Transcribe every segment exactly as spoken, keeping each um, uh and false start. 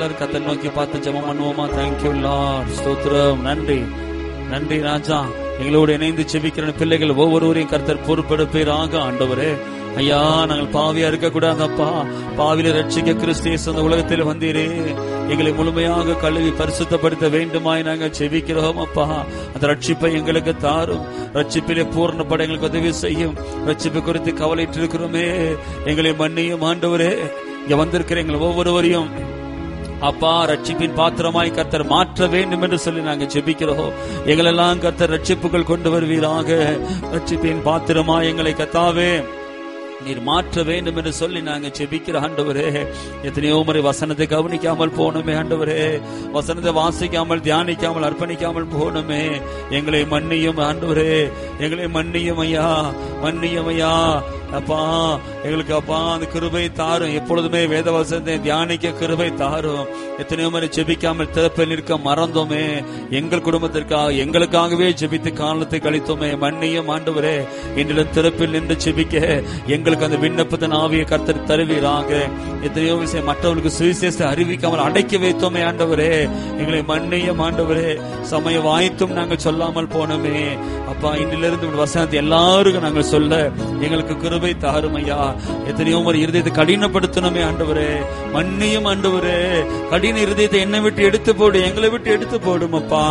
எல்லாரும் கர்த்தரை நோக்கி பார்த்து ஜெபம் பண்ணுவோமா? Thank you Lord. ஸ்தோத்திரம். நன்றி நன்றி ராஜா. எங்களோடு இணைந்து ஜெபிக்கிற பிள்ளைகள் ஒவ்வொருவரையும் கர்த்தர் பொறுப்பெடுப்பீராக. ஆண்டவரே ஐயா, நாங்கள் பாவியா இருக்க கூடாதப்பா. பாவில ரட்சிக்க கிறிஸ்து அந்த உலகத்தில் வந்தீரே, எங்களை முழுமையாக கழுவி பரிசுத்தப்படுத்த வேண்டுமாய் நாங்கள் ஜெபிக்கிறோம் அப்பா. அந்த ரட்சிப்பை எங்களுக்கு தாரும். ரட்சிப்பிலே பூர்ணப்பட எங்களுக்கு உதவி செய்யும். ரட்சிப்பை குறித்து கவலையிட்டு இருக்கிறோமே, எங்களை மன்னியும் ஆண்டவரே. இங்க வந்திருக்கிற எங்கள் ஒவ்வொருவரையும் அப்பா ரட்சிப்பின் பாத்திரமாய் கர்த்தர் மாற்ற வேண்டும் என்று சொல்லி நாங்க ஜெபிக்கிறோம். எங்களெல்லாம் கர்த்தர் ரட்சிப்புகள் கொண்டு வருவீராக. ரட்சிப்பின் பாத்திரமாய் எங்களை கர்த்தாவே நீர் மாற்ற வேண்டும் என்று சொல்லி நாங்க ஜெபிக்கிற ஆண்டவரே. எத்தனையோ முறை வசனத்தை கவனிக்காமல் போனோமே ஆண்டவரே, வசனத்தை வாசிக்காமல் தியானிக்காமல் அர்ப்பணிக்காமல் போனோமே. எங்களை மன்னியும் ஆண்டவரே, எங்களை மன்னியும் ஐயா, மன்னியும் ஐயா அப்பா. எங்களுக்கு அப்பா அந்த கிருபை தாரும். எப்பொழுதுமே வேத வசனத்தை தியானிக்க கிருபை தாரும். எத்தனையோ முறை ஜெபிக்காமல் திறப்பில் நிற்க மறந்தோமே. எங்கள் குடும்பத்திற்காக எங்களுக்காகவே ஜெபித்து காலத்தை கழித்தோமே. மன்னியும் ஆண்டவரே. இன்று திறப்பில் நின்று ஜெபிக்க எங்களுக்கு அந்த விண்ணப்பத்தின் ஆவியை கர்த்தர் தருவீராக. எத்தனையோ விஷயம் மற்றவர்களுக்கு சுவிசேஷத்தை அறிவிக்காமல் அடக்கி வைத்தோமே ஆண்டவரே. எங்களை மன்னியும் ஆண்டவரே. சமய வாய்த்தும் நாங்கள் சொல்லாமல் போனோமே அப்பா. இன்றிலிருந்து வசனத்தை எல்லாருக்கும் நாங்கள் சொல்ல எங்களுக்கு கிருபை தாரும் ஐயா. எத்தனையோ முறை இருதயத்தை கடினப்படுத்தணுமே ஆண்டவரே. மன்னியும் ஆண்டவரே. கடின இருதயத்தை என்னை விட்டு எடுத்து போடு, எங்களை விட்டு எடுத்து போடும் அப்பா.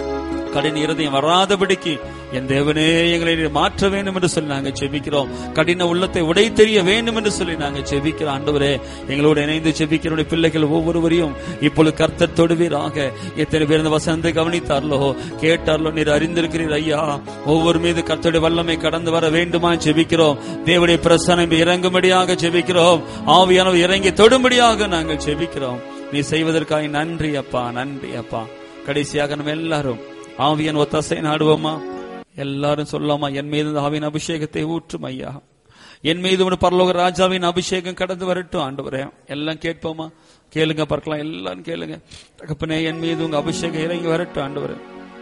கடின இருதயம் வராதபடிக்கு என் தேவனே எங்களை மாற்ற வேண்டும் என்று சொல்லி நாங்கள் ஜெபிக்கிறோம். கடின உள்ளத்தை உடை தெரிய வேண்டும் என்று சொல்லி நாங்கள் ஜெபிக்கிறோம் ஆண்டவரே. எங்களோடு இணைந்து ஜெபிக்கிற பிள்ளைகள் ஒவ்வொருவரையும் இப்பொழுது கர்த்தர் தொடுவீராக. எத்தனை பேர் இந்த வசனத்தை கவனித்தார்களோ கேட்டார்களோ நீர் அறிந்திருக்கிறீர் ஐயா. ஒவ்வொரு மீது கர்த்தருடைய வல்லமை கடந்து வர வேண்டுமா ஜெபிக்கிறோம். தேவனுடைய பிரசன்னம் இறங்கும்படியாக ஜெபிக்கிறோம். ஆவியானவர் இறங்கி தொடும்படியாக நாங்கள் ஜெபிக்கிறோம். நீ செய்வதற்காக நன்றி அப்பா, நன்றி அப்பா. கடைசியாக நம்ம எல்லாரும் ஆவியின் ஒத்தாசை நாடுவோமா? எல்லாரும் சொல்லாமா? என் மீது ஆவியின் அபிஷேகத்தை ஊற்றும் ஐயா. என் மீது ஒரு பரலோக ராஜாவின் அபிஷேகம் கடந்து வரட்டும் ஆண்டவரே. எல்லாம் கேட்போமா? கேளுங்க பார்க்கலாம். எல்லாரும் கேளுங்க. தகப்பனே, என் மீது உங்க அபிஷேகம் இறங்கி வரட்டும் ஆண்டவரே.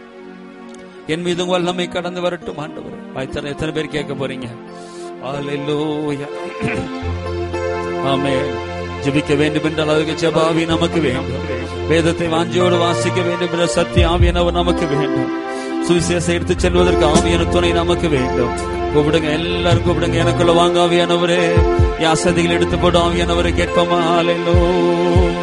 என் மீது உங்க வல்லமை கடந்து வரட்டும் ஆண்டவரே. எத்தனை எத்தனை பேர் கேட்க போறீங்க? அல்லேலூயா. ஆமென். ஜெபிக்க வேண்டும் என்றால் அதுக்கு ஜெபாவி நமக்கு வேண்டும். வேதத்தை வாஞ்சியோடு வாசிக்க வேண்டும் என்ற சத்திய ஆவியானவர் நமக்கு வேண்டும். சுவிசேஷம் எடுத்து செல்வதற்கு ஆவியான துணை நமக்கு வேண்டும். கூப்பிடுங்க, எல்லாரும் கூப்பிடுங்க. எனக்குள்ள வாங்க ஆவியானவரே. யாசதிகள் எடுத்து போடும் ஆவியானவரை கேட்போமா? அல்லேலூயா.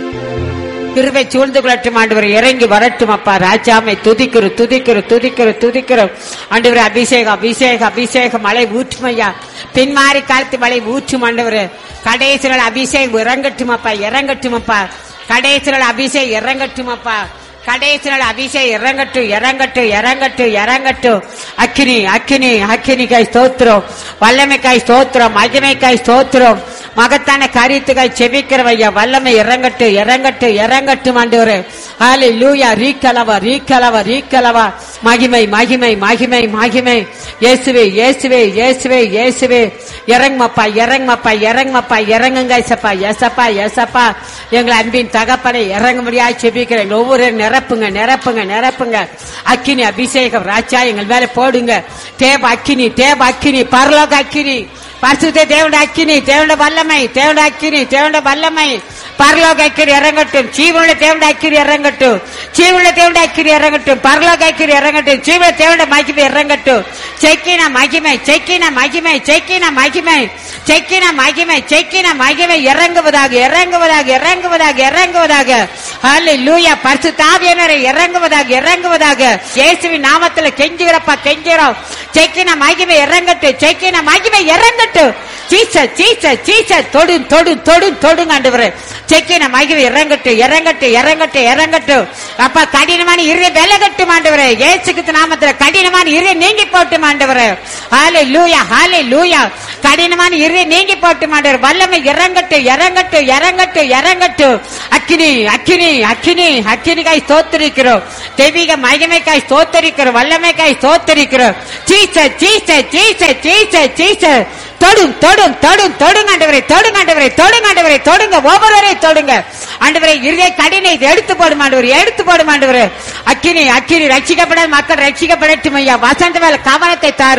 கிருபை சூழ்ந்து கொள்ளட்டும் ஆண்டவரே. இறங்கி வரட்டும் அப்பா. ராஜாமை துதிக்கிறோம் துதிக்கிறோம் துதிக்கிறோம் துதிக்கிறோம் ஆண்டவரே. அபிஷேகம் அபிஷேகம் அபிஷேகம் மழை ஊற்றுமையா. பின்மாறி காலத்து மழை ஊற்றும் ஆண்டவரே. கடைசி நாள் அபிஷேகம் இறங்கட்டும் அப்பா, இறங்கட்டும் அப்பா. கடைசி நாள் அபிஷேகம் இறங்கட்டும் அப்பா. கடைசி நாள் அபிஷேகம் இறங்கட்டும் இறங்கட்டும் இறங்கட்டும் இறங்கட்டும். அக்கினி அக்கினி அக்கினிக்காய் ஸ்தோத்திரம், வல்லமைக்காய் ஸ்தோத்திரம், மகிமைக்காய் ஸ்தோத்திரம், மகத்தான காரியத்துக்காய் செபிக்கிறவையா. வல்லமை இறங்கட்டு இறங்கட்டு இறங்கட்டும் ஆண்டவரே. ஹல்லேலூயா. ரீக்கலவா ரீக்கலவா ரீக்கலவா. மகிமை மகிமை மகிமை மகிமை. இயேசுவே இயேசுவே இயேசுவே இயேசுவே. இறங்குமப்பா இறங்குமப்பா இறங்குமப்பா இறங்குங்க ஏசப்பா. ஏசப்பா ஏசப்பா. எங்களை அன்பின் தகப்பனை இறங்க முடியாது செபிக்கிறேன். ஒவ்வொரு நிரப்புங்க நிரப்புங்க நிரப்புங்க. அக்கினி அபிஷேகம் ராஜா எங்கள் மேல போடுங்க. தேவ அக்கினி தேவ அக்கினி பரலோக அக்கினி. பரிசுத்த தேவனுடைய அக்கினி, தேவனுடைய வல்லமை, தேவனுடைய அக்கினி, தேவனுடைய வல்லமை, பரலோக அக்கினி இறங்கட்டும். ஜீவனுடைய தேவனுடைய அக்கினி இறங்கட்டும். ஜீவனுடைய தேவனுடைய அக்கினி இறங்கட்டும். பரலோக அக்கினி இறங்கட்டும். ஜீவனுடைய தேவனுடைய மகிமை இறங்கட்டும். செக்கின மகிமை செக்கின மகிமை செக்கின மகிமை செக்கின மகிமை செக்கின மகிமை இறங்குவதாக இறங்குவதாக இறங்குவதாக இறங்குவதாக. ஹல்லேலூயா. பரிசுத்த ஆவியானவரே இறங்குவதாக இறங்குவதாக. இயேசுவின் நாமத்தில் கெஞ்சுகிறப்பா கெஞ்சுகிறோம். செக்கின மகிமை இறங்கட்டும். செக்கின மகிமை இறங்கட்டும். Jesus Jesus Jesus. தொடு தொடு தொடு தொடுங்க ஆண்டவரே. செக்கின மகிமை இறங்கட்டும் இறங்கட்டும் இறங்கட்டும் இறங்கட்டும் அப்பா. கடினமான இருதயம் விலகட்டும் ஆண்டவரே. இயேசு கிறிஸ்து நாமத்தில் கடினமான இருதயம் நீங்கி போட்டும் ஆண்டவரே. ஹல்லேலூயா ஹல்லேலூயா. கடினமான இருதயம் நீங்கி போட்டும் ஆண்டவரே. வல்லமை இறங்கட்டும் இறங்கட்டும் இறங்கட்டும் இறங்கட்டும். அக்கினி அக்கினி அக்கினி அக்கினிக்காய் ஸ்தோத்திரிக்கிறோம். தெய்வீக மகிமைக்காய் ஸ்தோத்திரிக்கிறோம். வல்லமைக்காய் ஸ்தோத்திரிக்கிறோம். Jesus Jesus Jesus Jesus Jesus. தொடும் தொடும் தொடும் தொடுங்க ஆண்டவரே. தொடுங்க ஆண்டவரே. தொடுங்க ஆண்டவரே. தொடுங்க ஒவ்வொருவரை தொடுங்க ஆண்டவரே. இருதய கடினை எடுத்து போடும் ஆண்டவரே. எடுத்து போடும் ஆண்டவரே. அக்கினி அக்கினி. ரட்சிக்கப்படாத மக்கள் ரட்சிக்கப்படட்டும் ஐயா. வசந்த மேல கவனத்தை தாரும்.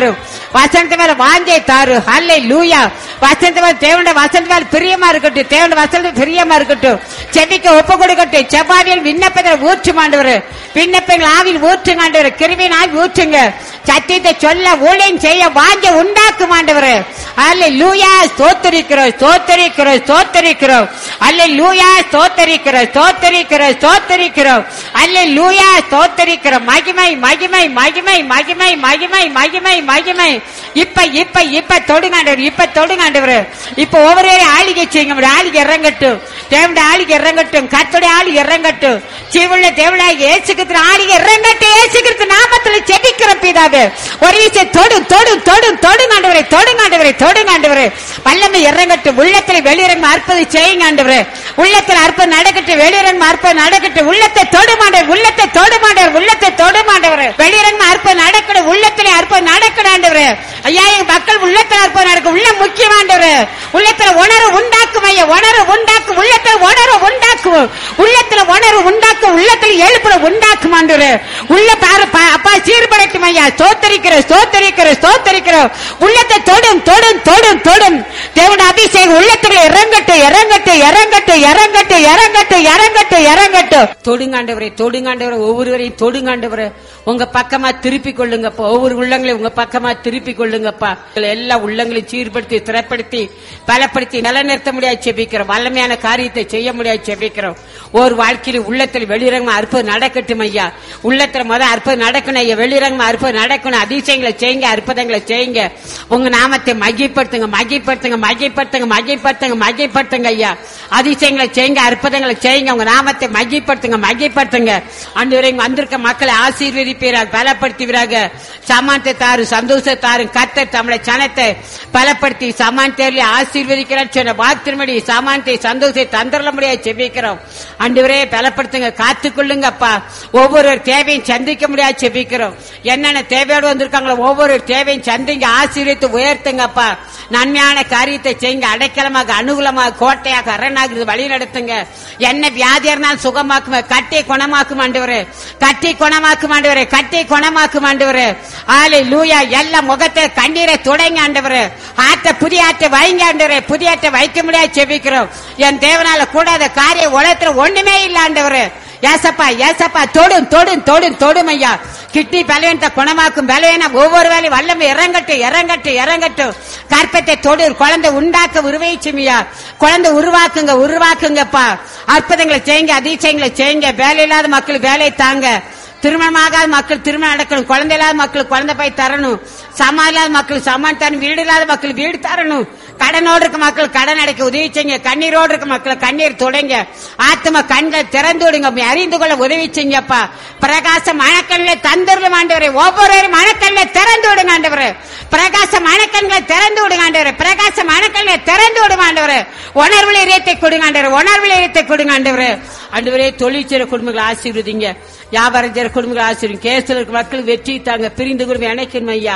வசனத்து மேல வாஞ்சை தாரு. ஹல்லேலூயா. வசனத்து மேல தேவனுடைய வசனத்து மேல பிரியமா இருக்கட்டும். தேவனுடைய வசனத்து பிரியமா இருக்கட்டும். செபிக்க ஒப்பு கொடுக்கட்டும். செவ்வாயில் விண்ணப்பத்தை ஊற்று ஆண்டவரே. விண்ணப்பங்கள் ஆவில் ஊற்றுங்க ஆண்டவரே. கிருபையினால் ஊற்றுங்க. சத்தியத்தை சொல்ல ஊழியம் செய்ய வாஞ்ச உண்டாக்கும் ஆண்டவரே. அல்லேலூயா. ஸ்தோத்திரிக்கிறோம் ஸ்தோத்திரிக்கிறோம் ஸ்தோத்திரிக்கிறோம். அல்லேலூயா. ஸ்தோத்திரிக்கிறோம் ஸ்தோத்திரிக்கிறோம் ஸ்தோத்திரிக்கிறோம். அல்லேலூயா. ஸ்தோத்திரிக்கிறோம். மகிமை மகிமை மகிமை மகிமை மகிமை மகிமை மகிமை. இப்ப இப்ப இப்ப தொடுங்க ஆண்டவரே. இப்ப தொடுங்க ஆண்டவரே. இப்ப ஒவ்வொரு ஆளுகை செய்யுங்க. ஆளுகை இறங்கட்டும். தேவனுடைய ஆளுகை இறங்கட்டும். கர்த்தருடைய ஆளுகை இறங்கட்டும். ஜீவனுள்ள தேவனாகிய இயேசு கிறிஸ்து ஆளுகை இறங்கட்டும். இயேசு கிறிஸ்து நாமத்தில் ஜெபிக்கிறோம் பிதாவே. ஒரு விஷயம் தொடு தொடு தொடு தொடுங்க ஆண்டவரே. தொடுங்க ஆண்டவரே. தொடுங்க ஆண்டவரே. வல்லமை இறங்கட்டும். உள்ளத்தில் வெளியிறங்க அற்புதம் செய்யுங்க ஆண்டவரே. உள்ளத்தில் அற்புதம் நடக்கட்டும். வெளியிறங்க அற்புதம் நடக்கட்டும். உள்ளத்தை தொடுமாண்டவர். உள்ளத்தை தொடுமாண்டவர். உள்ளத்தை தொடுமாண்டவர். வெளியிறங்க அற்புதம் நடக்கணும். உள்ளத்திலே அற்புதம் நடக்கணும் ஆண்டவரே. ஐயா எங்க மக்கள் உள்ளத்தில் அற்புதம் நடக்கும். உள்ள முக்கியமாண்டவரே. உள்ளத்தில் உணர்வு உண்டாக்கும். ஐயா உணர்வு உண்டாக்கும். உள்ளத்தில் உணர்வு உண்டாக்கும். உள்ளத்தில் உணர்வு உண்டாக்கும். உள்ளத்தில் எழுப்புற உண்டாக்கும் ஆண்டவரே. உள்ள பாரு அப்பா சீர்படைக்கும். ஐயா ஸ்தோத்திரிக்கிற ஸ்தோத்திரிக்கிற ஸ்தோத்திரிக்கிற. உள்ளத்தை தொடும் தொடும் தொடும் தொடும். தேவனுடைய அபிஷேகம் உள்ளத்தில் இறங்கட்டு இறங்கட்டு இறங்கட்டு இறங்கட்டு இறங்கட்டு இறங்கட்டு இறங்கட்டு. தொடுங்காண்டவரே தொடுங்காண்டவரை. ஒவ்வொருவரையும் தொடுங்காண்டவரை. உங்க பக்கமா திருப்பி கொள்ளுங்கப்பா. ஒவ்வொரு உள்ளங்களையும் உங்க பக்கமா திருப்பி கொள்ளுங்கப்பா. எல்லா உள்ளங்களையும் சீர்படுத்தி திறப்படுத்தி பலப்படுத்தி நிலைநிறுத்த முடியாது செபிக்கிறோம். வல்லமையான காரியத்தை செய்ய முடியாது செபிக்கிறோம். ஒரு வாழ்க்கையில் உள்ளத்தில் வெளிரங்கமா அற்புதம் நடக்கட்டும் ஐயா. உள்ளத்துல முதல் அற்புதம் நடக்கணும் ஐயா. வெளிரங்கமா அற்புதம் நடக்கணும். அதிசயங்களை செய்யுங்க. அற்புதங்களை செய்யுங்க. உங்க நாமத்தை மகிப்படுத்துங்க மகிப்படுத்துங்க மகிப்படுத்துங்க மகிப்படுத்துங்க மகிப்படுத்துங்க ஐயா. அதிசயங்களை செய்யுங்க. அற்புதங்களை செய்யுங்க. உங்க நாமத்தை மகிப்படுத்துங்க மகிப்படுத்துங்க. ஆண்டவரே வந்திருக்க மக்களை ஆசீர்வதிப்பீராக பலப்படுத்துவீராக. சமானத்தை தாரு சந்தோஷத்தாரு. கர்த்தர் தம்முடைய சனத்தை பலப்படுத்தி சமானத்தை ஆசீர்வதிக்கிறார் சொன்ன வார்த்தையின்படி சமானத்தை சந்தோஷத்தை தந்தரல முடியாது செபிக்கிறோம். ஆண்டவரே பலப்படுத்துங்க. காத்துக்கொள்ளுங்கப்பா. ஒவ்வொரு தேவையும் சந்திக்க முடியாது செபிக்கிறோம். என்னென்ன தேவையோடு வந்திருக்காங்களோ ஒவ்வொரு தேவையும் சந்திங்க. ஆசீர்வதித்து உயர்த்துங்கப்பா. நன்மையான காரியத்தை செய்யுங்க. அடைக்கலமாக அனுகூலமாக கோட்டையாக அரணாக வழி நடத்துங்க. என்ன வியாதியர்னால் சுகமாக்குமே. கட்டி குணமாக்கும் ஆண்டவரே. கட்டி குணமாக்கும் ஆண்டவரே. கட்டி குணமாக்கும் ஆண்டவரே. அல்லேலூயா. எல்லா முகத்தை கண்ணீரை தொடங்க ஆண்டவரே. ஆற்ற புதிய ஆற்றை வைங்க ஆண்டவரே. புதிய ஆற்றை வைக்க முடியாது செபிக்கிறோம். என் தேவனால கூடாத காரிய உலகத்துல ஒண்ணுமே இல்ல ஆண்டவரே. ஏசப்பா ஏசப்பா தொடும் தொடும் தொடும் தொடும் ஐயா. கிட்னி பலவீனத்தை குணமாக்கும். பலவீன ஒவ்வொரு வேலையும் வல்லமை இறங்கட்டு இறங்கட்டு இறங்கட்டு. கற்பத்தை தொடு. குழந்தை உண்டாக்க உருவாச்சுமையா. குழந்தை உருவாக்குங்க உருவாக்குங்கப்பா. அற்புதங்களை செய்யுங்க. அதிசயங்களை செய்யுங்க. வேலை இல்லாத மக்கள் வேலையை தாங்க. திருமணமாகாத மக்கள் திருமணம் நடக்கணும். குழந்தை இல்லாத மக்கள் குழந்தை போய் தரணும். சமான் இல்லாத மக்கள் சமான் தரணும். வீடு இல்லாத மக்கள் வீடு தரணும். கடனோடு இருக்க மக்கள் கடன் அடைக்க உதவி செய்யுங்க. கண்ணீரோடு இருக்க மக்கள் கண்ணீர் தொடங்க. ஆத்ம கண்களை திறந்து விடுங்க. அறிந்து கொள்ள உதவி செய்யுங்கப்பா. பிரகாச மனக்கண்களை தந்துருளும் ஆண்டவரே. ஒவ்வொரு மனக்கண்களை திறந்து விடுங்க ஆண்டவரே. பிரகாச மனக்கண்களை திறந்து விடுங்க ஆண்டவரே. பிரகாச மனக்கண்களை திறந்து விடுங்க ஆண்டவரே. உணர்வுல இதயத்தை கொடுங்க ஆண்டவரே. உணர்வுல இதயத்தை கொடுங்க ஆண்டவரே. ஆண்டவரே தொழிற்சேர குடும்பங்களை ஆசீர்வதிங்க. வியாபாரம் செய்யற குடும்பங்களை ஆசீர்வதிங்க. கேஸ்ல இருக்க மக்கள் வெற்றி தாங்க. பிரிந்து குடும்பம் இணைக்கணும் ஐயா.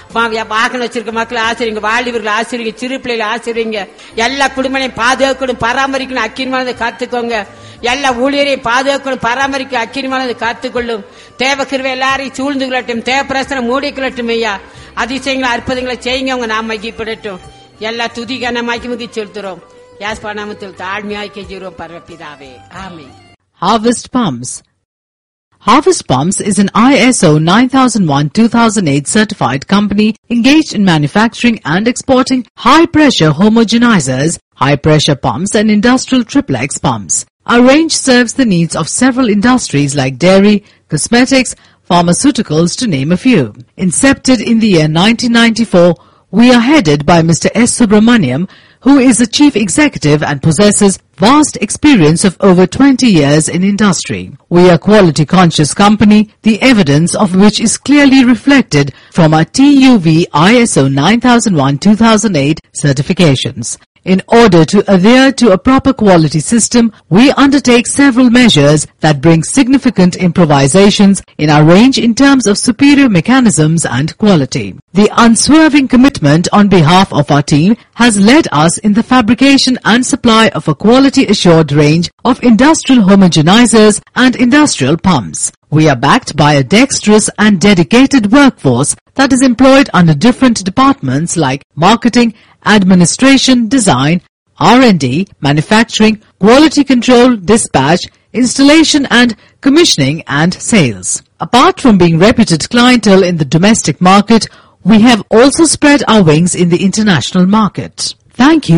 வாகனம் வச்சிருக்க மக்களை ஆசிரியங்க. வாலிபர்களை ஆசிரியங்க. சிறு பிள்ளைகளை ஆசிரியங்க. எல்லா குடும்பங்களையும் பாதுகாக்கணும் பராமரிக்கணும். அக்கினிமானதை காத்துக்கோங்க. எல்லா ஊழியரையும் பாதுகாக்கணும் பராமரிக்க அக்கினிமானதை காத்துக்கொள்ளும். தேவ கிருபை எல்லாரையும் சூழ்ந்து கொள்ளட்டும். தேவ பிரசனம் மூடிக்கொள்ளட்டும் ஐயா. அதிசயங்களை அற்புதங்களை செய்யுங்க. உங்க நாம் மகிப்படட்டும். எல்லா துதிக்கான மகிமுகி செலுத்துறோம். யாஸ்பா நாமத்தில் தாழ்மையாய் கெஞ்சுறோம் பரப்பிதாவே. ஆமென். Harvest Palms. Harvest Palms is an I S O nine thousand one two thousand eight certified company engaged in manufacturing and exporting high-pressure homogenizers, high-pressure pumps and industrial triplex pumps. Our range serves the needs of several industries like dairy, cosmetics, pharmaceuticals to name a few. Incepted in the year nineteen ninety-four, we are headed by Mister S. Subramaniam, who is the chief executive and possesses vast experience of over twenty years in industry. We are quality conscious company, the evidence of which is clearly reflected from our T U V I S O nine thousand one two thousand eight certifications. In order to adhere to a proper quality system, we undertake several measures that bring significant improvisations in our range in terms of superior mechanisms and quality. The unswerving commitment on behalf of our team has led us in the fabrication and supply of a quality-assured range of industrial homogenizers and industrial pumps. We are backed by a dexterous and dedicated workforce that is employed under different departments like marketing, administration, design, R and D, manufacturing, quality control, dispatch, installation and commissioning and sales. Apart from being reputed clientele in the domestic market, we have also spread our wings in the international market. Thank you